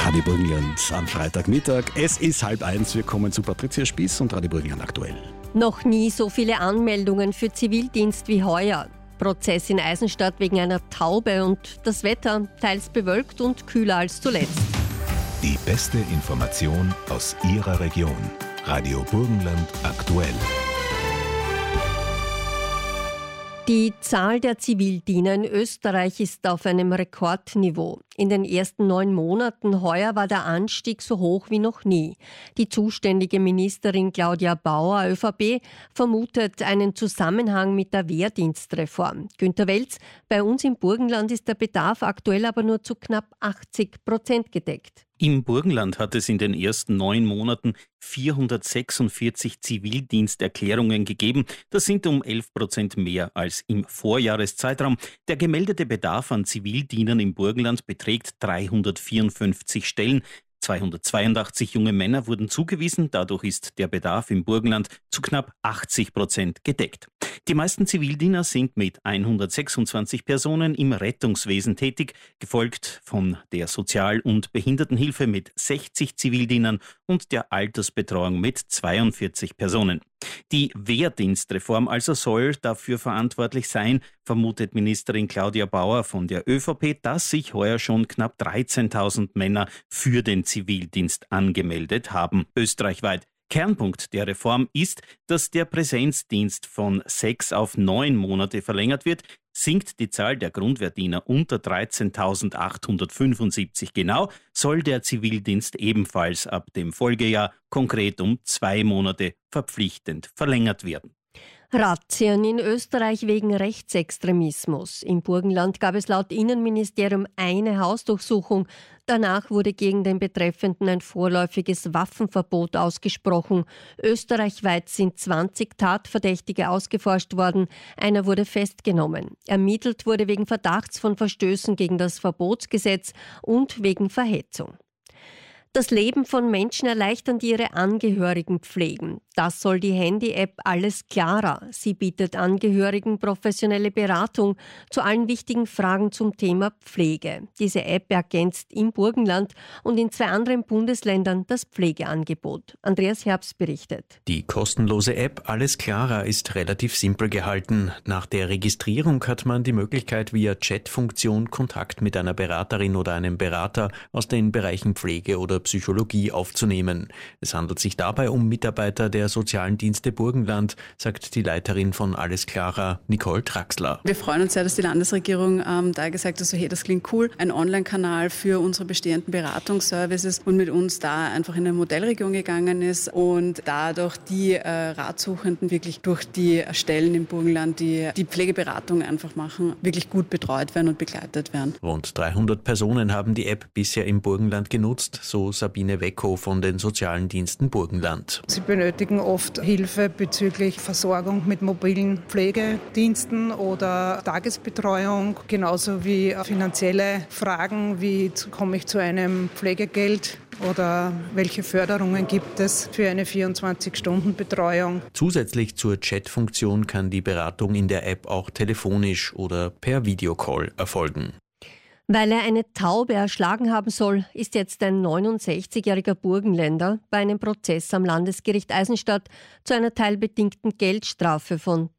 Radio Burgenland am Freitagmittag. Es ist 12:30. Wir kommen zu Patricia Spiess und Radio Burgenland aktuell. Noch nie so viele Anmeldungen für Zivildienst wie heuer. Prozess in Eisenstadt wegen einer Taube und das Wetter teils bewölkt und kühler als zuletzt. Die beste Information aus Ihrer Region. Radio Burgenland aktuell. Die Zahl der Zivildiener in Österreich ist auf einem Rekordniveau. In den ersten 9 Monaten heuer war der Anstieg so hoch wie noch nie. Die zuständige Ministerin Claudia Bauer, ÖVP, vermutet einen Zusammenhang mit der Wehrdienstreform. Günter Welz, bei uns im Burgenland ist der Bedarf aktuell aber nur zu knapp 80% gedeckt. Im Burgenland hat es in den ersten 9 Monaten 446 Zivildiensterklärungen gegeben. Das sind um 11% mehr als im Vorjahreszeitraum. Der gemeldete Bedarf an Zivildienern im Burgenland beträgt 354 Stellen. 282 junge Männer wurden zugewiesen. Dadurch ist der Bedarf im Burgenland zu knapp 80% gedeckt. Die meisten Zivildiener sind mit 126 Personen im Rettungswesen tätig, gefolgt von der Sozial- und Behindertenhilfe mit 60 Zivildienern und der Altersbetreuung mit 42 Personen. Die Wehrdienstreform also soll dafür verantwortlich sein, vermutet Ministerin Claudia Bauer von der ÖVP, dass sich heuer schon knapp 13.000 Männer für den Zivildienst angemeldet haben, österreichweit. Kernpunkt der Reform ist, dass der Präsenzdienst von 6 auf 9 Monate verlängert wird. Sinkt die Zahl der Grundwehrdiener unter 13.875 genau, soll der Zivildienst ebenfalls ab dem Folgejahr konkret um 2 Monate verpflichtend verlängert werden. Razzien in Österreich wegen Rechtsextremismus. Im Burgenland gab es laut Innenministerium eine Hausdurchsuchung. Danach wurde gegen den Betreffenden ein vorläufiges Waffenverbot ausgesprochen. Österreichweit sind 20 Tatverdächtige ausgeforscht worden. Einer wurde festgenommen. Ermittelt wurde wegen Verdachts von Verstößen gegen das Verbotsgesetz und wegen Verhetzung. Das Leben von Menschen erleichtern, die ihre Angehörigen pflegen. Das soll die Handy-App Alles Klarer. Sie bietet Angehörigen professionelle Beratung zu allen wichtigen Fragen zum Thema Pflege. Diese App ergänzt im Burgenland und in 2 anderen Bundesländern das Pflegeangebot. Andreas Herbst berichtet. Die kostenlose App Alles Klarer ist relativ simpel gehalten. Nach der Registrierung hat man die Möglichkeit, via Chatfunktion Kontakt mit einer Beraterin oder einem Berater aus den Bereichen Pflege oder Psychologie aufzunehmen. Es handelt sich dabei um Mitarbeiter der sozialen Dienste Burgenland, sagt die Leiterin von Alles Klarer, Nicole Traxler. Wir freuen uns sehr, dass die Landesregierung da gesagt hat, so, hey, das klingt cool, ein Online-Kanal für unsere bestehenden Beratungsservices und mit uns da einfach in eine Modellregion gegangen ist und dadurch die Ratsuchenden wirklich durch die Stellen im Burgenland, die die Pflegeberatung einfach machen, wirklich gut betreut werden und begleitet werden. Rund 300 Personen haben die App bisher im Burgenland genutzt, so Sabine Weckow von den sozialen Diensten Burgenland. Sie benötigen oft Hilfe bezüglich Versorgung mit mobilen Pflegediensten oder Tagesbetreuung, genauso wie finanzielle Fragen, wie komme ich zu einem Pflegegeld oder welche Förderungen gibt es für eine 24-Stunden-Betreuung. Zusätzlich zur Chatfunktion kann die Beratung in der App auch telefonisch oder per Videocall erfolgen. Weil er eine Taube erschlagen haben soll, ist jetzt ein 69-jähriger Burgenländer bei einem Prozess am Landesgericht Eisenstadt zu einer teilbedingten Geldstrafe von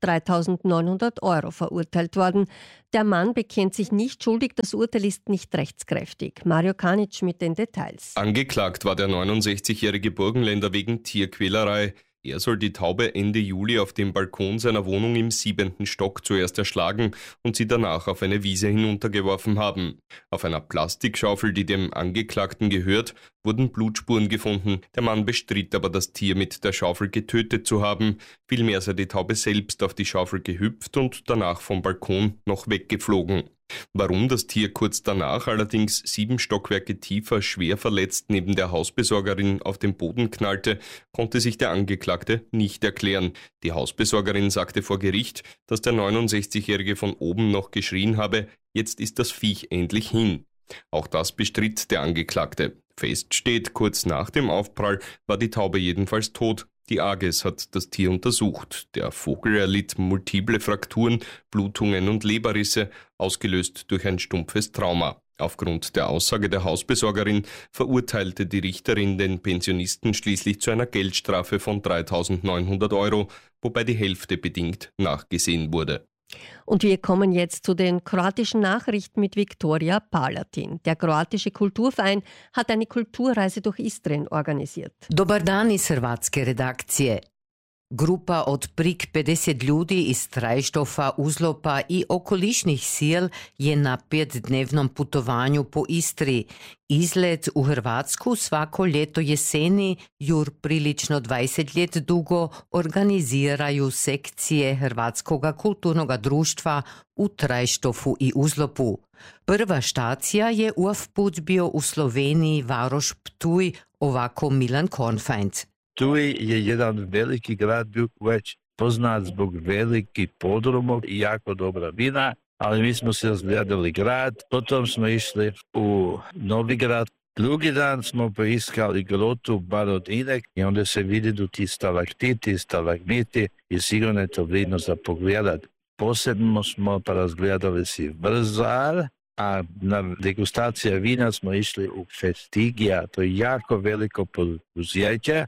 3.900 € verurteilt worden. Der Mann bekennt sich nicht schuldig, das Urteil ist nicht rechtskräftig. Mario Kanic mit den Details. Angeklagt war der 69-jährige Burgenländer wegen Tierquälerei. Er soll die Taube Ende Juli auf dem Balkon seiner Wohnung im 7. Stock zuerst erschlagen und sie danach auf eine Wiese hinuntergeworfen haben. Auf einer Plastikschaufel, die dem Angeklagten gehört, wurden Blutspuren gefunden. Der Mann bestritt aber, das Tier mit der Schaufel getötet zu haben. Vielmehr sei die Taube selbst auf die Schaufel gehüpft und danach vom Balkon noch weggeflogen. Warum das Tier kurz danach allerdings 7 Stockwerke tiefer schwer verletzt neben der Hausbesorgerin auf den Boden knallte, konnte sich der Angeklagte nicht erklären. Die Hausbesorgerin sagte vor Gericht, dass der 69-Jährige von oben noch geschrien habe, jetzt ist das Viech endlich hin. Auch das bestritt der Angeklagte. Fest steht, kurz nach dem Aufprall war die Taube jedenfalls tot. Die AGES hat das Tier untersucht. Der Vogel erlitt multiple Frakturen, Blutungen und Leberrisse, ausgelöst durch ein stumpfes Trauma. Aufgrund der Aussage der Hausbesorgerin verurteilte die Richterin den Pensionisten schließlich zu einer Geldstrafe von 3.900 €, wobei die Hälfte bedingt nachgesehen wurde. Und wir kommen jetzt zu den kroatischen Nachrichten mit Viktoria Palatin. Der kroatische Kulturverein hat eine Kulturreise durch Istrien organisiert. Dobar dan iz hrvatske redakcije. Grupa od prik 50 ljudi iz Trajštova, Uzlopa i okolišnih sil je na 5-dnevnom putovanju po Istri. Izlet u Hrvatsku svako ljeto jeseni, jur prilično 20 let dugo, organiziraju sekcije Hrvatskoga kulturnoga društva u Trajštovu i Uzlopu. Prva štacija je uavput bio u Sloveniji Varoš Ptuj, ovako Milan Kornfeind. Ptuj je jedan veliki grad već poznat zbog velikih podruma i jako dobra vina, ali mi smo se razgledali grad, potom smo išli u Novigrad. Drugi dan smo poiskali grotu Barodinek i onda se vidi ti stalaktiti, stalagmiti i sigurno je to vrijedno za pogledat. Posebno smo razgledali si Vrzar, a na degustacija vina smo išli u Festigija, to je jako veliko poduzeće.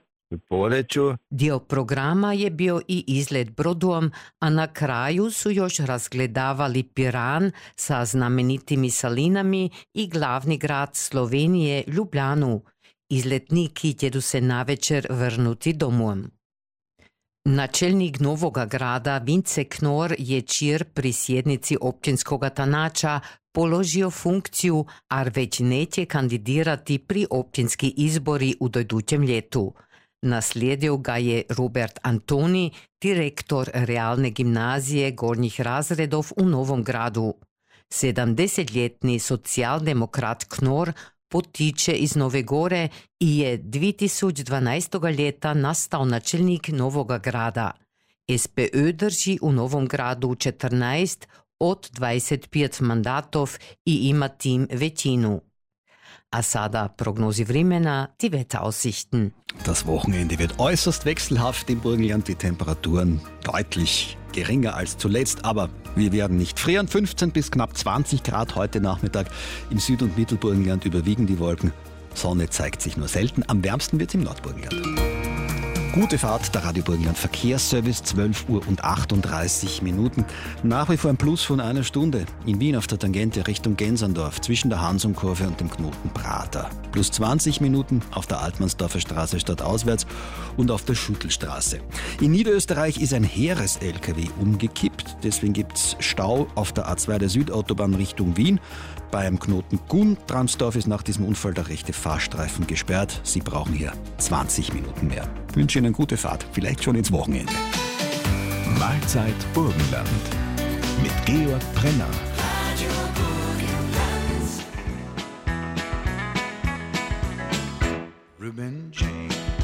Dio programa je bio i izlet brodom, a na kraju su još razgledavali Piran sa znamenitim salinami i glavni grad Slovenije Ljubljanu. Izletniki jedu se navečer vrnuti domom. Načelnik Novoga grada Vince Knor je čir pri sjednici općinskoga tanača položio funkciju, a već neće kandidirati pri općinski izbori u dojdućem ljetu. Naslijedio ga je Robert Antoni, direktor realne gimnazije gornjih razredov u Novom gradu. 70-ljetni socijaldemokrat Knor potiče iz Nove Gore i je 2012. ljeta nastao načelnik Novoga grada. SPÖ drži u Novom gradu 14 od 25 mandatov i ima tim većinu. A sada Prognosi vremena, die Wetteraussichten. Das Wochenende wird äußerst wechselhaft im Burgenland, die Temperaturen deutlich geringer als zuletzt, aber wir werden nicht frieren. 15 bis knapp 20 Grad heute Nachmittag. Im Süd- und Mittelburgenland überwiegen die Wolken. Sonne zeigt sich nur selten, am wärmsten wird es im Nordburgenland. Gute Fahrt, der Radio Burgenland Verkehrsservice, 12:38 Minuten. Nach wie vor ein Plus von einer Stunde. In Wien auf der Tangente Richtung Genserndorf zwischen der Hansumkurve und dem Knoten Prater. Plus 20 Minuten auf der Altmannsdorfer Straße stadtauswärts und auf der Schüttelstraße. In Niederösterreich ist ein Heeres-LKW umgekippt. Deswegen gibt es Stau auf der A2 der Südautobahn Richtung Wien. Beim Knoten Guntransdorf ist nach diesem Unfall der rechte Fahrstreifen gesperrt. Sie brauchen hier 20 Minuten mehr. Ich wünsche Ihnen eine gute Fahrt, vielleicht schon ins Wochenende. Mahlzeit Burgenland mit Georg Brenner.